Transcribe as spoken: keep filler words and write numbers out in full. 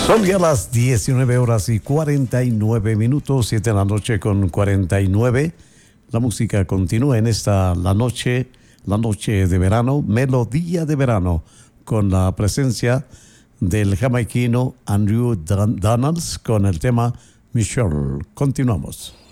Son ya las diecinueve horas y cuarenta y nueve minutos, siete de la noche con cuarenta y nueve. La música continúa en esta, la noche, la noche de verano, melodía de verano, con la presencia del jamaiquino Andrew Donalds con el tema Michelle. Continuamos.